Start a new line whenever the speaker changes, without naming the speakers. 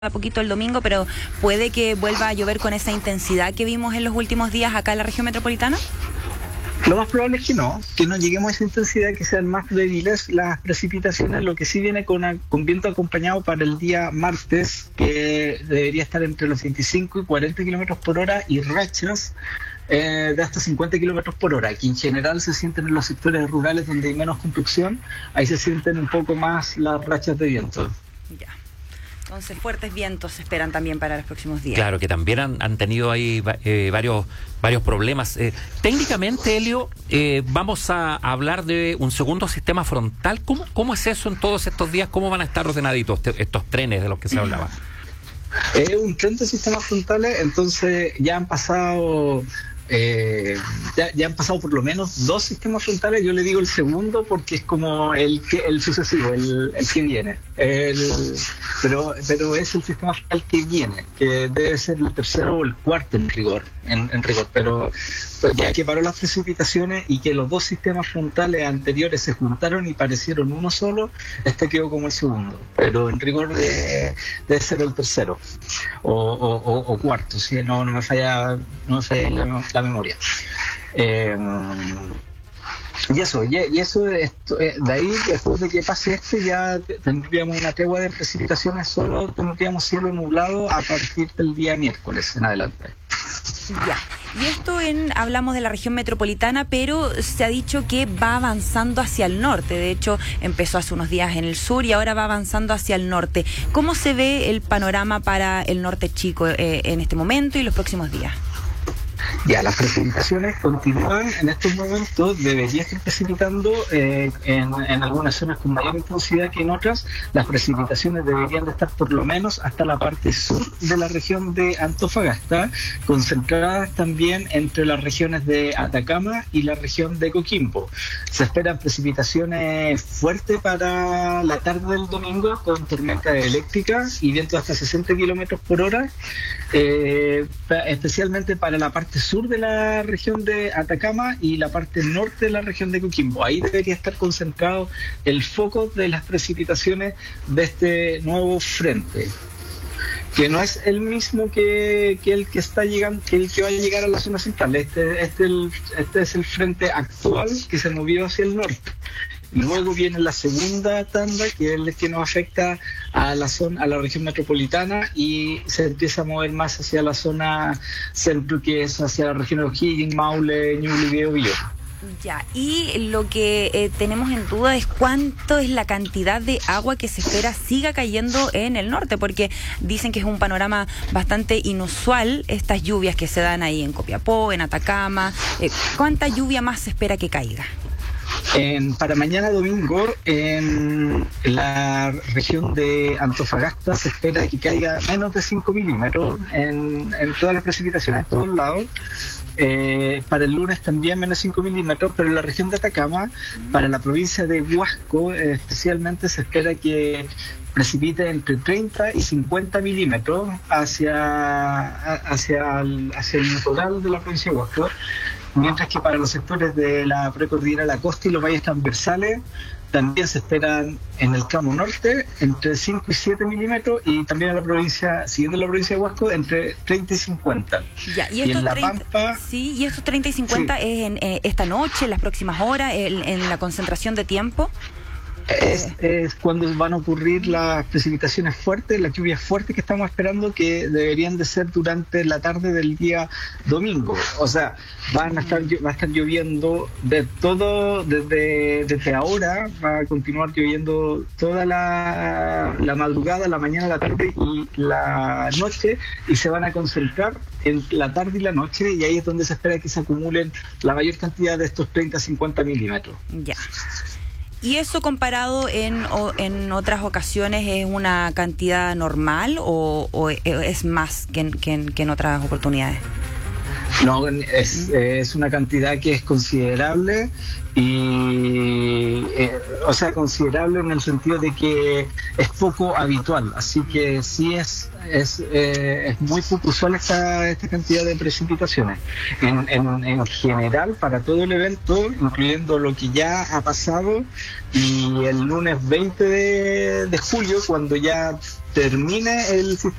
a poquito el domingo, pero ¿puede que vuelva a llover con esa intensidad que vimos en los últimos días acá en la región metropolitana?
Lo más probable es que no lleguemos a esa intensidad, que sean más débiles las precipitaciones. Lo que sí viene con viento acompañado para el día martes, que debería estar entre los 25 y 40 kilómetros por hora, y rachas de hasta 50 kilómetros por hora, que en general se sienten en los sectores rurales donde hay menos construcción. Ahí se sienten un poco más las rachas de viento.
Ya. Entonces, fuertes vientos se esperan también para los próximos días.
Claro, que también han tenido ahí varios problemas. Técnicamente, Helio, vamos a hablar de un segundo sistema frontal. ¿Cómo es eso en todos estos días? ¿Cómo van a estar ordenaditos estos trenes de los que se hablaba?
Un tren de sistemas frontales, entonces ya han pasado... ya han pasado por lo menos 2 sistemas frontales. Yo le digo el segundo porque es como el sucesivo, el que viene. Pero es el sistema frontal que viene, que debe ser el tercero o el cuarto en rigor. Pero ya que paró las precipitaciones y que los 2 sistemas frontales anteriores se juntaron y parecieron uno solo, este quedó como el segundo. Pero en rigor debe ser el tercero o cuarto, si no me falla la memoria. Y eso de ahí, después de que pase ya tendríamos una tregua de precipitaciones, solo tendríamos cielo nublado a partir del día miércoles en adelante.
Ya. Y esto hablamos de la región metropolitana, pero se ha dicho que va avanzando hacia el norte. De hecho, empezó hace unos días en el sur y ahora va avanzando hacia el norte. ¿Cómo se ve el panorama para el norte chico en este momento y los próximos días?
Ya, las precipitaciones continúan en estos momentos. Debería estar precipitando en algunas zonas con mayor intensidad que en otras. Las precipitaciones deberían de estar por lo menos hasta la parte sur de la región de Antofagasta, concentradas también entre las regiones de Atacama y la región de Coquimbo. Se esperan precipitaciones fuertes para la tarde del domingo, con tormenta eléctrica y viento hasta 60 kilómetros por hora, especialmente para la parte sur de la región de Atacama y la parte norte de la región de Coquimbo. Ahí debería estar concentrado el foco de las precipitaciones de este nuevo frente, que no es el mismo que el que está llegando, que el que va a llegar a la zona central. Este es el frente actual que se movió hacia el norte. Luego viene la segunda tanda, que es el que nos afecta a la región metropolitana, y se empieza a mover más hacia la zona centro, que es hacia la región de O'Higgins, Maule, Ñuble y Biobío.
Ya, y lo que tenemos en duda es cuánto es la cantidad de agua que se espera siga cayendo en el norte, porque dicen que es un panorama bastante inusual estas lluvias que se dan ahí en Copiapó, en Atacama. ¿Cuánta lluvia más se espera que caiga?
Para mañana domingo, en la región de Antofagasta se espera que caiga menos de 5 milímetros en todas las precipitaciones, en todos lados. Para el lunes también menos 5 milímetros, pero en la región de Atacama, para la provincia de Huasco especialmente, se espera que precipite entre 30 y 50 milímetros hacia el litoral de la provincia de Huasco, mientras que para los sectores de la precordillera de la costa y los valles transversales también se esperan en el tramo norte entre 5 y 7 milímetros, y también en la provincia, siguiendo la provincia de Huasco, entre 30 y 50.
Ya, y
en la
30,
Pampa...
Sí, y estos 30 y 50 sí, es en esta noche, en las próximas horas, en la concentración de tiempo.
Es cuando van a ocurrir las precipitaciones fuertes, las lluvias fuertes que estamos esperando, que deberían de ser durante la tarde del día domingo. O sea, va a estar lloviendo desde ahora, va a continuar lloviendo toda la madrugada, la mañana, la tarde y la noche, y se van a concentrar en la tarde y la noche, y ahí es donde se espera que se acumulen la mayor cantidad de estos 30-50 milímetros.
Ya. ¿Y eso comparado en otras ocasiones es una cantidad normal o es más que en otras oportunidades?
No, es una cantidad que es considerable y, o sea, considerable en el sentido de que es poco habitual, así que sí es muy poco usual esta cantidad de precipitaciones. En general, para todo el evento, incluyendo lo que ya ha pasado, y el lunes 20 de julio, cuando ya termine el sistema